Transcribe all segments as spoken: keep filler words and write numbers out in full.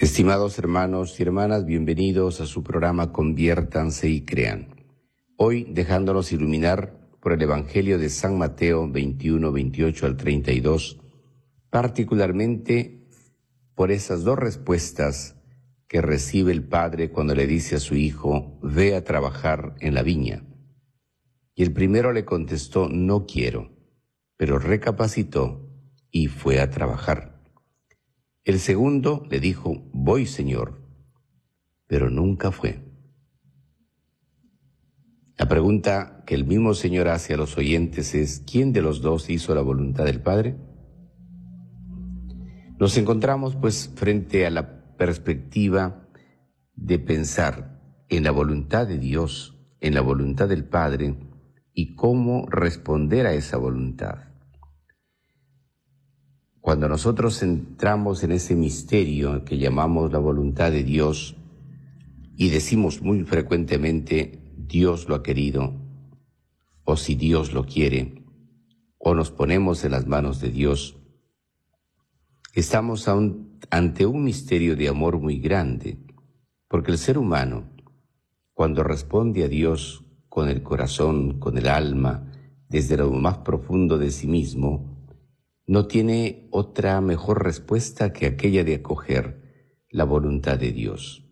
Estimados hermanos y hermanas, bienvenidos a su programa Conviértanse y Crean. Hoy dejándonos iluminar por el Evangelio de San Mateo veintiuno, veintiocho al treinta y dos, particularmente por esas dos respuestas que recibe el padre cuando le dice a su hijo, ve a trabajar en la viña. Y el primero le contestó, no quiero, pero recapacitó y fue a trabajar. El segundo le dijo, voy, Señor, pero nunca fue. La pregunta que el mismo Señor hace a los oyentes es, ¿quién de los dos hizo la voluntad del Padre? Nos encontramos pues frente a la perspectiva de pensar en la voluntad de Dios, en la voluntad del Padre y cómo responder a esa voluntad. Cuando nosotros entramos en ese misterio que llamamos la voluntad de Dios y decimos muy frecuentemente, Dios lo ha querido, o si Dios lo quiere, o nos ponemos en las manos de Dios, estamos aún ante un misterio de amor muy grande, porque el ser humano, cuando responde a Dios con el corazón, con el alma, desde lo más profundo de sí mismo, no tiene otra mejor respuesta que aquella de acoger la voluntad de Dios.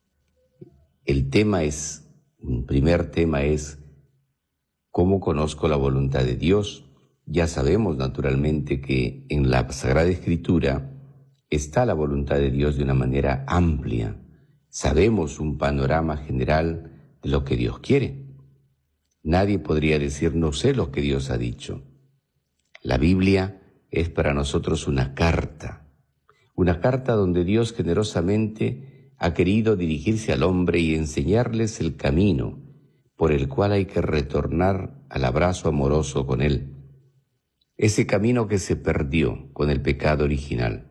El tema es, un primer tema es, ¿cómo conozco la voluntad de Dios? Ya sabemos naturalmente que en la Sagrada Escritura está la voluntad de Dios de una manera amplia. Sabemos un panorama general de lo que Dios quiere. Nadie podría decir, no sé lo que Dios ha dicho. La Biblia es para nosotros una carta, una carta donde Dios generosamente ha querido dirigirse al hombre y enseñarles el camino por el cual hay que retornar al abrazo amoroso con Él. Ese camino que se perdió con el pecado original.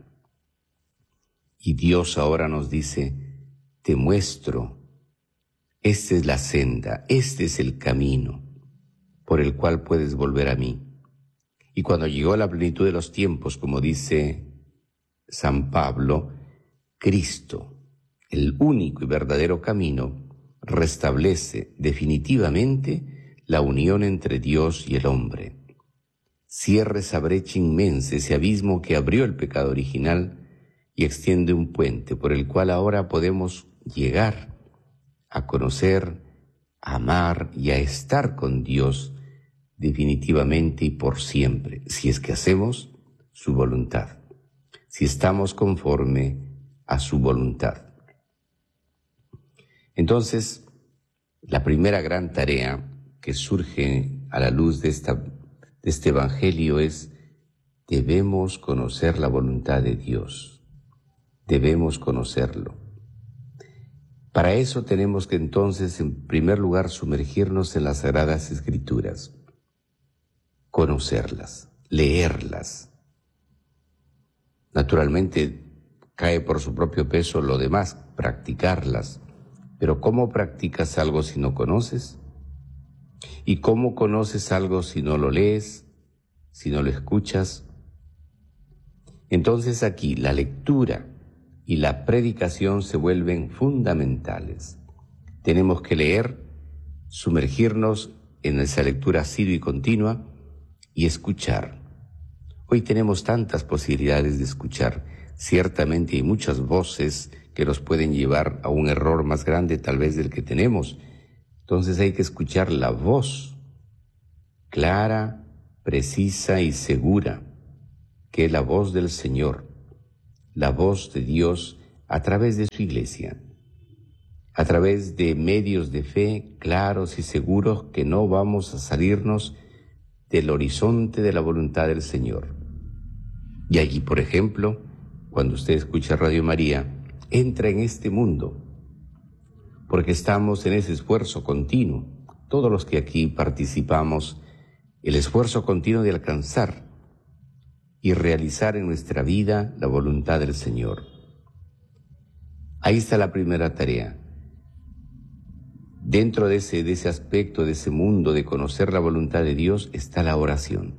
Y Dios ahora nos dice, te muestro, esta es la senda, este es el camino por el cual puedes volver a mí. Y cuando llegó la plenitud de los tiempos, como dice San Pablo, Cristo, el único y verdadero camino, restablece definitivamente la unión entre Dios y el hombre. Cierra esa brecha inmensa, ese abismo que abrió el pecado original y extiende un puente por el cual ahora podemos llegar a conocer, a amar y a estar con Dios definitivamente y por siempre, si es que hacemos su voluntad, si estamos conforme a su voluntad. Entonces, la primera gran tarea que surge a la luz de, esta, de este Evangelio es, debemos conocer la voluntad de Dios, debemos conocerlo. Para eso tenemos que entonces, en primer lugar, sumergirnos en las Sagradas Escrituras, conocerlas, leerlas. Naturalmente cae por su propio peso lo demás, practicarlas. Pero ¿cómo practicas algo si no conoces? ¿Y cómo conoces algo si no lo lees, si no lo escuchas? Entonces aquí la lectura y la predicación se vuelven fundamentales. Tenemos que leer, sumergirnos en esa lectura asidua y continua, y escuchar. Hoy tenemos tantas posibilidades de escuchar. Ciertamente hay muchas voces que nos pueden llevar a un error más grande tal vez del que tenemos. Entonces hay que escuchar la voz clara, precisa y segura, que es la voz del Señor, la voz de Dios a través de su iglesia, a través de medios de fe claros y seguros que no vamos a salirnos del horizonte de la voluntad del Señor. Y allí, por ejemplo, cuando usted escucha Radio María, entra en este mundo, porque estamos en ese esfuerzo continuo, todos los que aquí participamos, el esfuerzo continuo de alcanzar y realizar en nuestra vida la voluntad del Señor. Ahí está la primera tarea. Dentro de ese, de ese aspecto, de ese mundo de conocer la voluntad de Dios, está la oración,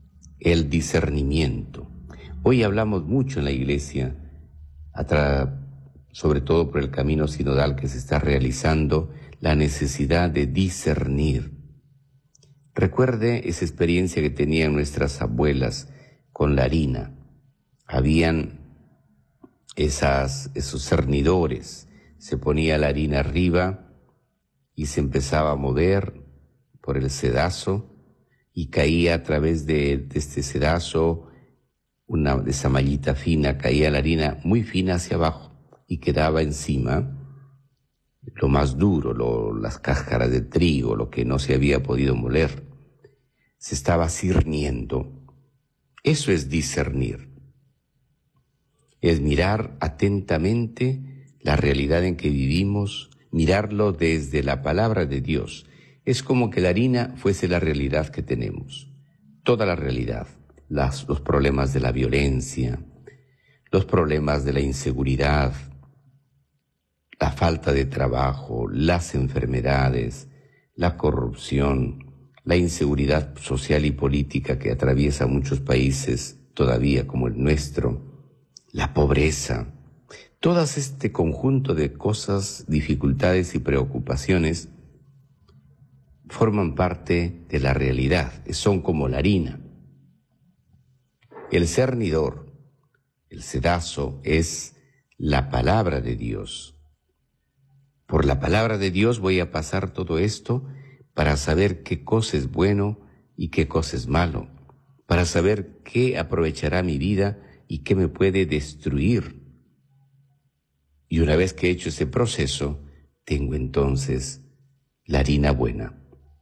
el discernimiento. Hoy hablamos mucho en la iglesia, a tra- sobre todo por el camino sinodal que se está realizando, la necesidad de discernir. Recuerde esa experiencia que tenían nuestras abuelas con la harina. Habían esas, esos cernidores, se ponía la harina arriba y se empezaba a mover por el sedazo y caía a través de, de este sedazo, una, de esa mallita fina, caía la harina muy fina hacia abajo y quedaba encima lo más duro, lo, las cáscaras de trigo, lo que no se había podido moler. Se estaba cirniendo. Eso es discernir. Es mirar atentamente la realidad en que vivimos, mirarlo desde la palabra de Dios. Es como que la harina fuese la realidad que tenemos, toda la realidad, las, los problemas de la violencia, los problemas de la inseguridad, la falta de trabajo, las enfermedades, la corrupción, la inseguridad social y política que atraviesa muchos países todavía como el nuestro, la pobreza, todo este conjunto de cosas, dificultades y preocupaciones forman parte de la realidad, son como la harina. El cernidor, el sedazo, es la palabra de Dios. Por la palabra de Dios voy a pasar todo esto para saber qué cosa es bueno y qué cosa es malo, para saber qué aprovechará mi vida y qué me puede destruir. Y una vez que he hecho ese proceso, tengo entonces la harina buena.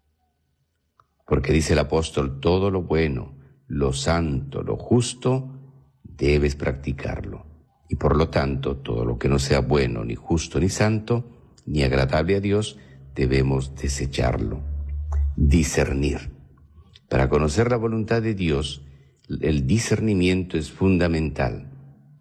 Porque dice el apóstol, todo lo bueno, lo santo, lo justo, debes practicarlo. Y por lo tanto, todo lo que no sea bueno, ni justo, ni santo, ni agradable a Dios, debemos desecharlo. Discernir. Para conocer la voluntad de Dios, el discernimiento es fundamental.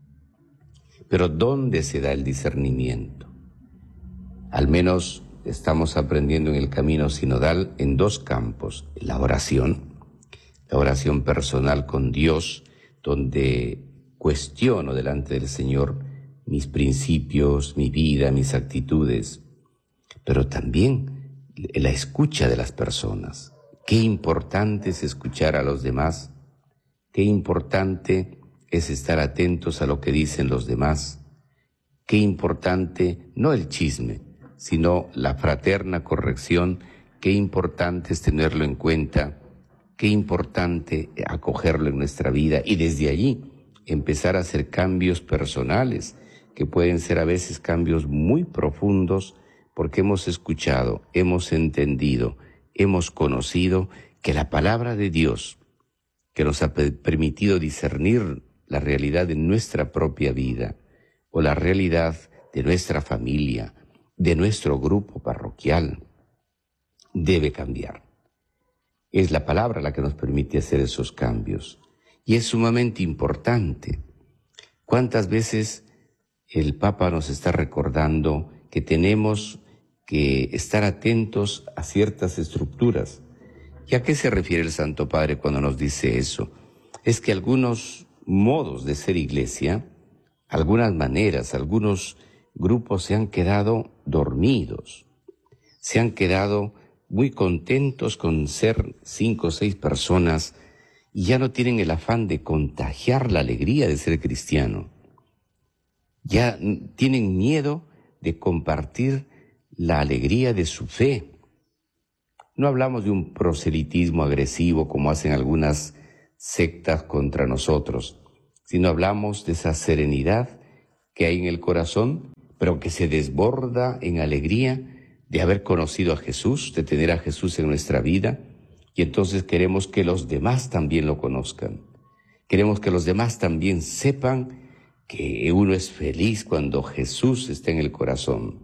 Pero ¿dónde se da el discernimiento? Al menos estamos aprendiendo en el camino sinodal en dos campos. La oración, la oración personal con Dios, donde cuestiono delante del Señor mis principios, mi vida, mis actitudes, pero también la escucha de las personas. Qué importante es escuchar a los demás, qué importante es estar atentos a lo que dicen los demás, qué importante, no el chisme, sino la fraterna corrección, qué importante es tenerlo en cuenta, qué importante acogerlo en nuestra vida y desde allí empezar a hacer cambios personales, que pueden ser a veces cambios muy profundos, porque hemos escuchado, hemos entendido, hemos conocido que la palabra de Dios, que nos ha permitido discernir la realidad de nuestra propia vida o la realidad de nuestra familia, de nuestro grupo parroquial, debe cambiar. Es la palabra la que nos permite hacer esos cambios y es sumamente importante. ¿Cuántas veces el Papa nos está recordando que tenemos que estar atentos a ciertas estructuras? ¿Y a qué se refiere el Santo Padre cuando nos dice eso? Es que algunos modos de ser iglesia, algunas maneras, algunos grupos se han quedado dormidos, se han quedado muy contentos con ser cinco o seis personas y ya no tienen el afán de contagiar la alegría de ser cristiano. Ya tienen miedo de compartir la alegría de su fe. No hablamos de un proselitismo agresivo como hacen algunas sectas contra nosotros, sino hablamos de esa serenidad que hay en el corazón, pero que se desborda en alegría de haber conocido a Jesús, de tener a Jesús en nuestra vida, y entonces queremos que los demás también lo conozcan. Queremos que los demás también sepan que uno es feliz cuando Jesús está en el corazón.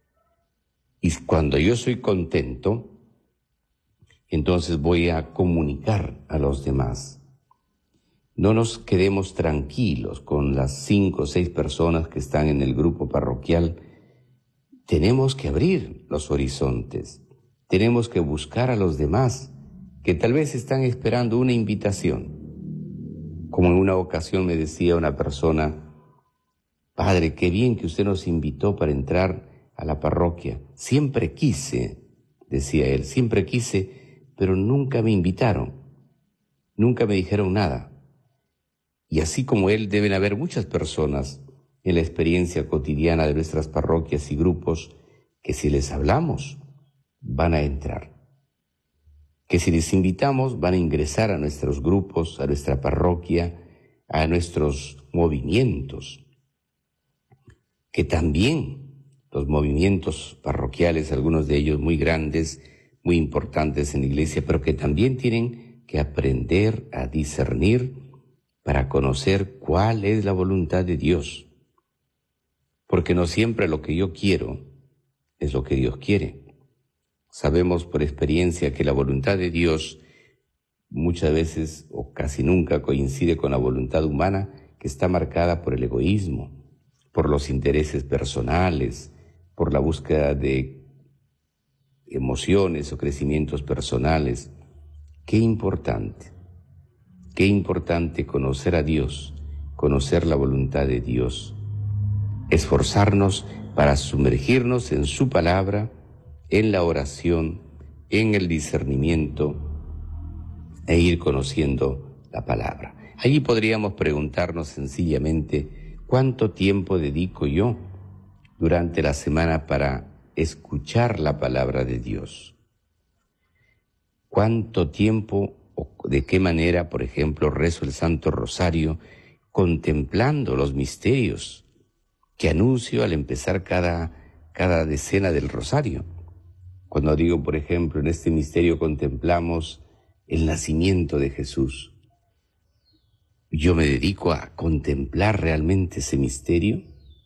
Y cuando yo soy contento, entonces voy a comunicar a los demás. No nos quedemos tranquilos con las cinco o seis personas que están en el grupo parroquial. Tenemos que abrir los horizontes. Tenemos que buscar a los demás que tal vez están esperando una invitación. Como en una ocasión me decía una persona, Padre, qué bien que usted nos invitó para entrar a la parroquia. Siempre quise, decía él, siempre quise, pero nunca me invitaron, nunca me dijeron nada. Y así como él, deben haber muchas personas en la experiencia cotidiana de nuestras parroquias y grupos que si les hablamos, van a entrar. Que si les invitamos, van a ingresar a nuestros grupos, a nuestra parroquia, a nuestros movimientos. Que también los movimientos parroquiales, algunos de ellos muy grandes, muy importantes en la iglesia, pero que también tienen que aprender a discernir para conocer cuál es la voluntad de Dios. Porque no siempre lo que yo quiero es lo que Dios quiere. Sabemos por experiencia que la voluntad de Dios muchas veces o casi nunca coincide con la voluntad humana, que está marcada por el egoísmo, por los intereses personales, por la búsqueda de emociones o crecimientos personales. Qué importante, qué importante conocer a Dios, conocer la voluntad de Dios, esforzarnos para sumergirnos en su palabra, en la oración, en el discernimiento e ir conociendo la palabra. Allí podríamos preguntarnos sencillamente, ¿cuánto tiempo dedico yo durante la semana para escuchar la palabra de Dios? ¿Cuánto tiempo o de qué manera, por ejemplo, rezo el Santo Rosario contemplando los misterios que anuncio al empezar cada, cada decena del Rosario? Cuando digo, por ejemplo, en este misterio contemplamos el nacimiento de Jesús, ¿yo me dedico a contemplar realmente ese misterio?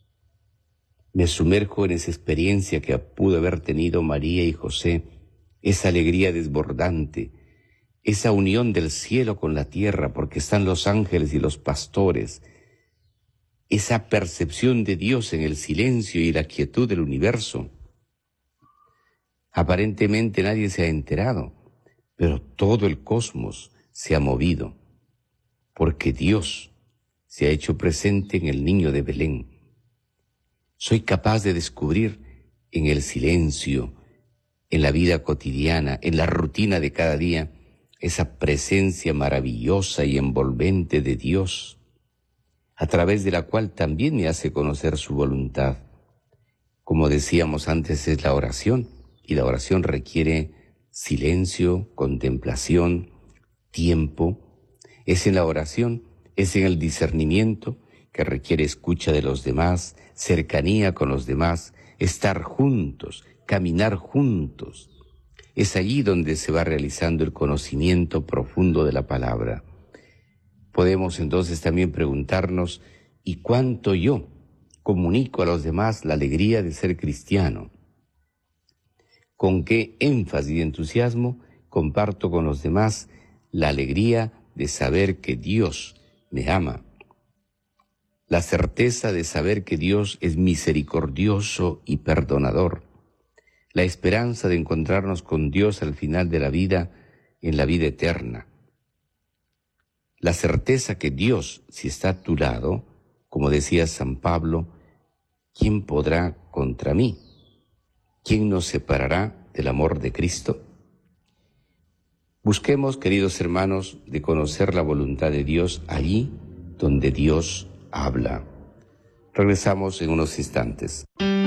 ¿Me sumerjo en esa experiencia que pudo haber tenido María y José, esa alegría desbordante, esa unión del cielo con la tierra porque están los ángeles y los pastores, esa percepción de Dios en el silencio y la quietud del universo? Aparentemente nadie se ha enterado, pero todo el cosmos se ha movido, porque Dios se ha hecho presente en el niño de Belén. Soy capaz de descubrir en el silencio, en la vida cotidiana, en la rutina de cada día, esa presencia maravillosa y envolvente de Dios, a través de la cual también me hace conocer su voluntad. Como decíamos antes, es la oración, y la oración requiere silencio, contemplación, tiempo. Es en la oración, es en el discernimiento, que requiere escucha de los demás, cercanía con los demás, estar juntos, caminar juntos. Es allí donde se va realizando el conocimiento profundo de la palabra. Podemos entonces también preguntarnos, ¿y cuánto yo comunico a los demás la alegría de ser cristiano? ¿Con qué énfasis y entusiasmo comparto con los demás la alegría de saber que Dios me ama? La certeza de saber que Dios es misericordioso y perdonador. La esperanza de encontrarnos con Dios al final de la vida, en la vida eterna. La certeza que Dios, si está a tu lado, como decía San Pablo, ¿quién podrá contra mí? ¿Quién nos separará del amor de Cristo? Busquemos, queridos hermanos, de conocer la voluntad de Dios allí donde Dios habla. Regresamos en unos instantes.